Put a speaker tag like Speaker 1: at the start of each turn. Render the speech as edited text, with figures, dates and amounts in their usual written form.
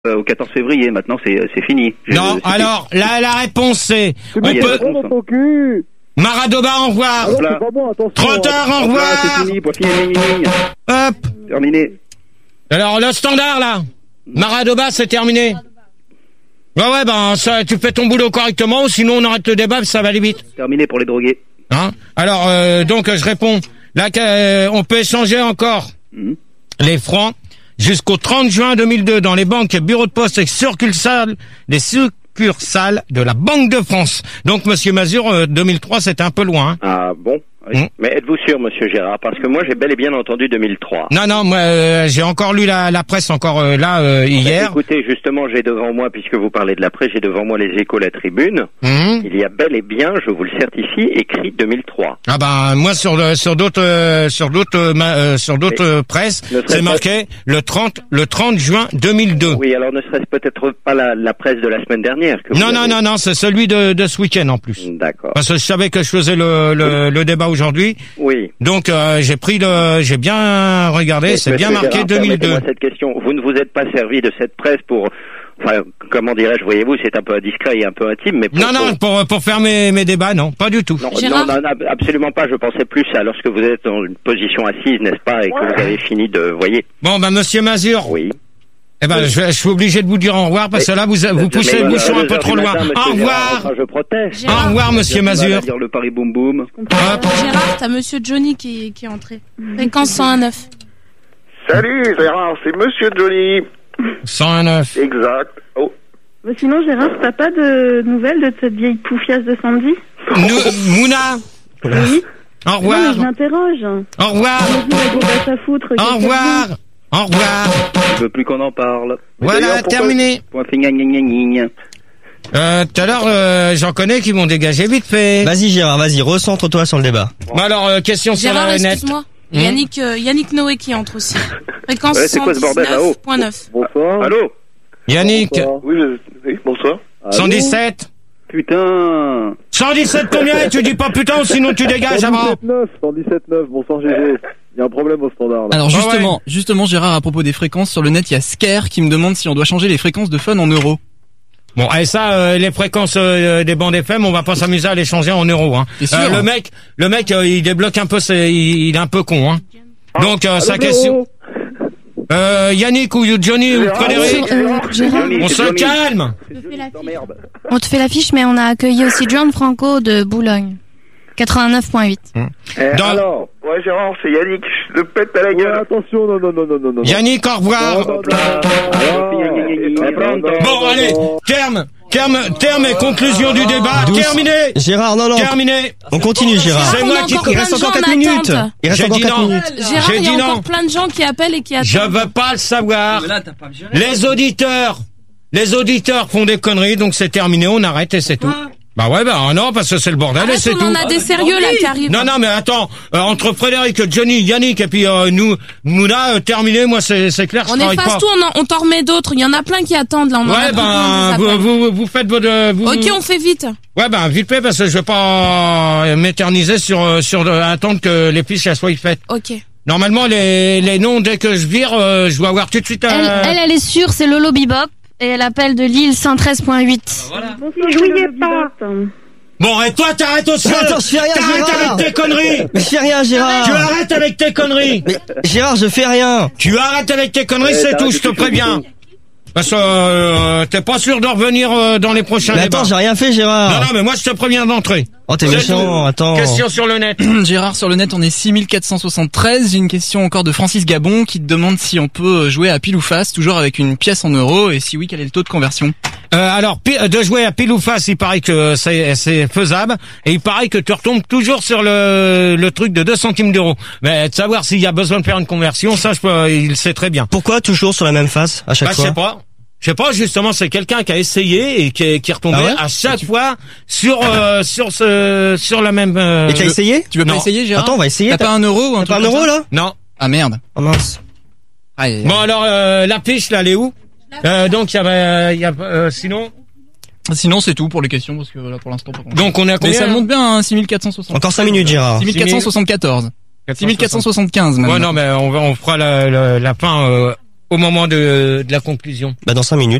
Speaker 1: au 14 février. Maintenant, c'est fini.
Speaker 2: Non, alors, la réponse c'est... On peut... Maradoba, au revoir. 30 heures, au revoir.
Speaker 1: C'est fini, pas fini.
Speaker 2: Hop.
Speaker 1: Terminé.
Speaker 2: Alors, le standard, là. Maradoba, c'est terminé. Ouais, ben, ça, tu fais ton boulot correctement, ou sinon on arrête le débat, ça va aller vite.
Speaker 1: Terminé pour les drogués.
Speaker 2: Hein? Alors, donc, je réponds. Là, on peut échanger encore les francs jusqu'au 30 juin 2002 dans les banques, bureaux de poste et succursales de la Banque de France. Donc, Monsieur Mazur, 2003, c'était un peu loin. Hein.
Speaker 3: Ah bon? Oui. Mais êtes-vous sûr, Monsieur Gérard? Parce que moi, j'ai bel et bien entendu 2003.
Speaker 2: Non, moi, j'ai encore lu la presse hier.
Speaker 3: Écoutez, justement, j'ai devant moi, puisque vous parlez de la presse, j'ai devant moi les Échos, la Tribune. Il y a bel et bien, je vous le certifie, écrit 2003.
Speaker 2: Ah ben, moi, sur d'autres presses, c'est marqué le 30 juin 2002.
Speaker 3: Oui, alors ne serait-ce peut-être pas la presse de la semaine dernière que
Speaker 2: Non, c'est celui de ce week-end en plus.
Speaker 3: D'accord.
Speaker 2: Parce que je savais que je faisais le débat aujourd'hui.
Speaker 3: Oui.
Speaker 2: Donc j'ai bien regardé, c'est bien marqué
Speaker 3: Gérard,
Speaker 2: 2002.
Speaker 3: Permettez-moi cette question. Vous ne vous êtes pas servi de cette presse pour, enfin, comment dirais-je, voyez-vous, c'est un peu indiscret et un peu intime, mais
Speaker 2: pour faire mes débats, non, pas du tout.
Speaker 3: Non, absolument pas. Je pensais plus à lorsque vous êtes dans une position assise, n'est-ce pas, et que vous avez fini de, voyez.
Speaker 2: Bon, Monsieur Mazur.
Speaker 3: Oui.
Speaker 2: Eh ben, je suis obligé de vous dire au revoir parce que là, vous poussez le bouchon un peu trop loin. Au revoir.
Speaker 3: Je protège.
Speaker 2: Au revoir, Monsieur Mazur.
Speaker 1: Dire le Paris Boum Boum.
Speaker 4: Gérard, t'as Monsieur Johnny qui est entré. Fréquence 101.9.
Speaker 5: Salut Gérard, c'est Monsieur Johnny.
Speaker 2: 101.9.
Speaker 5: Exact. Oh.
Speaker 6: Mais sinon, Gérard, t'as pas de nouvelles de cette vieille poufiasse de Sandy?
Speaker 2: Mouna.
Speaker 6: Oui.
Speaker 2: Au revoir.
Speaker 6: Non, mais je m'interroge.
Speaker 2: Au revoir. Au revoir. Au revoir.
Speaker 1: Je veux plus qu'on en parle.
Speaker 2: Voilà, terminé.
Speaker 1: Point final.
Speaker 2: Tout à l'heure, j'en connais qui m'ont dégagé vite fait.
Speaker 7: Vas-y Gérard, vas-y, recentre-toi sur le débat.
Speaker 2: Bon alors, question sur
Speaker 4: Gérard,
Speaker 2: la net.
Speaker 4: excuse-moi. Yannick Noé qui entre aussi. Fréquence
Speaker 1: Ouais, c'est quoi ce bordel là-haut?
Speaker 4: 119.9.
Speaker 5: Bonsoir.
Speaker 1: Allô?
Speaker 2: Yannick.
Speaker 5: Bonsoir. Oui, bonsoir.
Speaker 2: 117.
Speaker 1: Putain.
Speaker 2: 117 combien? Tu dis pas putain, sinon tu dégages avant.
Speaker 5: 117.9, bonsoir GG. Il y a un problème au standard là.
Speaker 8: Alors justement Gérard, à propos des fréquences, sur le net il y a Scare qui me demande si on doit changer les fréquences de fun en euros.
Speaker 2: Bon, et ça, les fréquences des bandes FM, on va pas s'amuser à les changer en euros. Hein. Le mec, il débloque un peu, il est un peu con. Hein. Donc sa question. Yannick ou Johnny ou Frédéric, on se calme.
Speaker 9: On te fait l'affiche, mais on a accueilli aussi John Franco de Boulogne. 89.8.
Speaker 5: Alors, ouais Gérard, c'est Yannick, je le pète à la gueule. Attention, non.
Speaker 2: Yannick, au revoir. Bon, allez, terme et conclusion du débat. Terminé.
Speaker 7: Gérard, non.
Speaker 2: Terminé.
Speaker 7: On continue Gérard.
Speaker 2: C'est moi qui...
Speaker 7: Il reste encore 4 minutes.
Speaker 2: J'ai dit non.
Speaker 4: Gérard, il y a encore plein de gens qui appellent et qui attendent.
Speaker 2: Je veux pas le savoir. Les auditeurs font des conneries, donc c'est terminé, on arrête et c'est tout. Bah non, parce que c'est le bordel et c'est tout.
Speaker 4: On a des sérieux là qui arrivent.
Speaker 2: Non, mais attends, entre Frédéric, Johnny, Yannick et puis nous, Mouna, terminé, moi c'est clair, je travaille pas.
Speaker 4: On efface tout, on t'en remet d'autres, il y en a plein qui attendent là.
Speaker 2: Vous faites votre...
Speaker 4: Ok, on fait vite.
Speaker 2: Ouais, vite fait, parce que je vais pas m'éterniser sur attendre que les fiches soient faites.
Speaker 4: Ok.
Speaker 2: Normalement, les noms, dès que je vire, je dois avoir tout de suite
Speaker 9: Elle est sûre, c'est Lolo Bebop. Et elle appelle de Lille 113.8.
Speaker 6: Voilà. Jouiez pas.
Speaker 2: Bon, et toi, t'arrêtes aussi.
Speaker 7: Attends, je fais rien,
Speaker 2: T'arrêtes
Speaker 7: Gérard.
Speaker 2: avec tes conneries.
Speaker 7: Mais je fais rien, Gérard.
Speaker 2: Tu arrêtes avec tes conneries.
Speaker 7: Mais Gérard, je fais rien.
Speaker 2: Tu arrêtes avec tes conneries, c'est tout, je te préviens. Parce que t'es pas sûr de revenir dans les prochains débats.
Speaker 7: Attends, j'ai rien fait, Gérard.
Speaker 2: Non, mais moi je te préviens d'entrer.
Speaker 7: Oh, t'es méchant, attends.
Speaker 2: Question sur le net.
Speaker 8: Gérard, sur le net, on est 6473. J'ai une question encore de Francis Gabon qui te demande si on peut jouer à pile ou face, toujours avec une pièce en euros, et si oui, quel est le taux de conversion?
Speaker 2: Alors, de jouer à pile ou face, il paraît que c'est faisable, et il paraît que tu retombes toujours sur le truc de 2 centimes d'euros. Mais de savoir s'il y a besoin de faire une conversion, ça, il sait très bien.
Speaker 7: Pourquoi toujours sur la même face à chaque fois?
Speaker 2: Je sais pas, justement, c'est quelqu'un qui a essayé et qui retombait à chaque fois sur la même.
Speaker 7: Et tu as essayé?
Speaker 8: Tu veux pas essayer, Gérard?
Speaker 7: Attends, on va essayer.
Speaker 8: T'as pas un euro ou un truc?
Speaker 7: Pas un euro là?
Speaker 2: Non.
Speaker 8: Ah merde.
Speaker 7: Oh mince.
Speaker 2: Bon alors la fiche là, elle est où? Donc il y a sinon.
Speaker 8: Sinon c'est tout pour les questions parce que là pour l'instant pas.
Speaker 2: Donc on est à combien?
Speaker 8: Mais ça monte bien, hein, 6460.
Speaker 7: Encore 5 minutes, Gérard.
Speaker 8: 6474. 6475 même.
Speaker 2: Ouais non mais on fera la fin au moment de la conclusion?
Speaker 7: Bah dans 5 minutes.